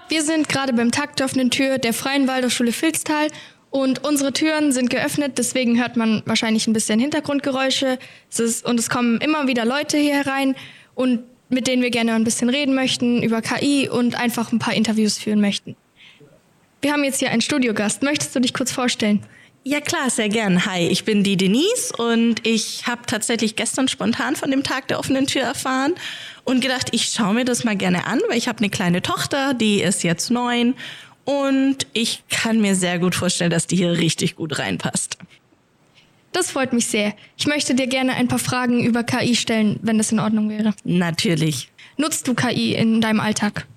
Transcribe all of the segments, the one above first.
Wir sind gerade beim Tag der offenen Tür der Freien Waldorfschule Vilstal und unsere Türen sind geöffnet, deswegen hört man wahrscheinlich ein bisschen Hintergrundgeräusche. Es kommen immer wieder Leute hier herein und mit denen wir gerne ein bisschen reden möchten über KI und einfach ein paar Interviews führen möchten. Wir haben jetzt hier einen Studiogast. Möchtest du dich kurz vorstellen? Ja klar, sehr gern. Hi, ich bin die Denise und ich habe tatsächlich gestern spontan von dem Tag der offenen Tür erfahren und gedacht, ich schaue mir das mal gerne an, weil ich habe eine kleine Tochter, die ist jetzt 9 und ich kann mir sehr gut vorstellen, dass die hier richtig gut reinpasst. Das freut mich sehr. Ich möchte dir gerne ein paar Fragen über KI stellen, wenn das in Ordnung wäre. Natürlich. Nutzt du KI in deinem Alltag?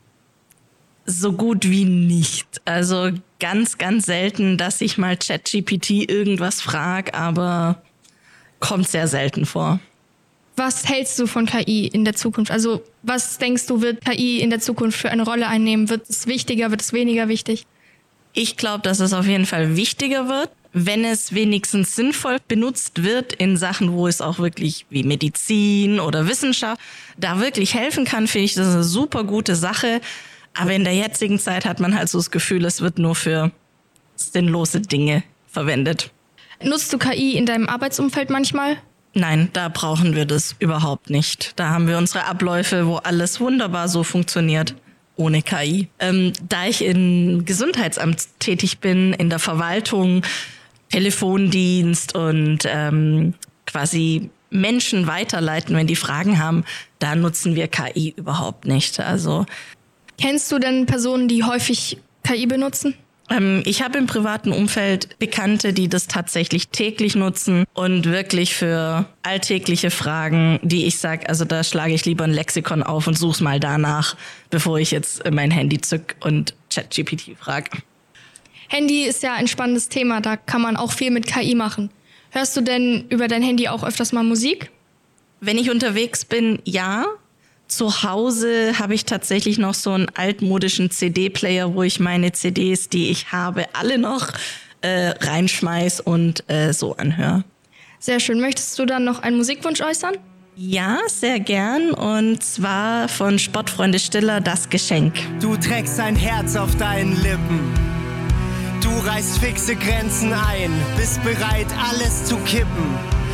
So gut wie nicht. Also ganz, ganz selten, dass ich mal ChatGPT irgendwas frage, aber kommt sehr selten vor. Was hältst du von KI in der Zukunft? Also was denkst du, wird KI in der Zukunft für eine Rolle einnehmen? Wird es wichtiger, wird es weniger wichtig? Ich glaube, dass es auf jeden Fall wichtiger wird, wenn es wenigstens sinnvoll benutzt wird in Sachen, wo es auch wirklich wie Medizin oder Wissenschaft da wirklich helfen kann, finde ich, das ist eine super gute Sache. Aber in der jetzigen Zeit hat man halt so das Gefühl, es wird nur für sinnlose Dinge verwendet. Nutzt du KI in deinem Arbeitsumfeld manchmal? Nein, da brauchen wir das überhaupt nicht. Da haben wir unsere Abläufe, wo alles wunderbar so funktioniert, ohne KI. Da ich im Gesundheitsamt tätig bin, in der Verwaltung, Telefondienst und quasi Menschen weiterleiten, wenn die Fragen haben, da nutzen wir KI überhaupt nicht. Also kennst du denn Personen, die häufig KI benutzen? Ich habe im privaten Umfeld Bekannte, die das tatsächlich täglich nutzen und wirklich für alltägliche Fragen, die ich sage, also da schlage ich lieber ein Lexikon auf und suche mal danach, bevor ich jetzt mein Handy zück und ChatGPT frage. Handy ist ja ein spannendes Thema, da kann man auch viel mit KI machen. Hörst du denn über dein Handy auch öfters mal Musik? Wenn ich unterwegs bin, ja. Zu Hause habe ich tatsächlich noch so einen altmodischen CD-Player, wo ich meine CDs, die ich habe, alle noch reinschmeiß und so anhöre. Sehr schön. Möchtest du dann noch einen Musikwunsch äußern? Ja, sehr gern. Und zwar von Sportfreunde Stiller, Das Geschenk. Du trägst ein Herz auf deinen Lippen. Du reißt fixe Grenzen ein, bist bereit, alles zu kippen.